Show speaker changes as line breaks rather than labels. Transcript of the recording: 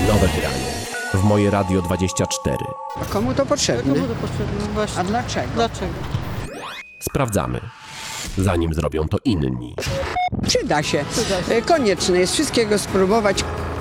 Nowe granie w Moje Radio 24.
A komu to potrzebne?
Komu to potrzebne? Właśnie.
A dlaczego?
Dlaczego?
Sprawdzamy, zanim zrobią to inni.
Przyda się.
Przyda się.
Konieczne jest wszystkiego spróbować.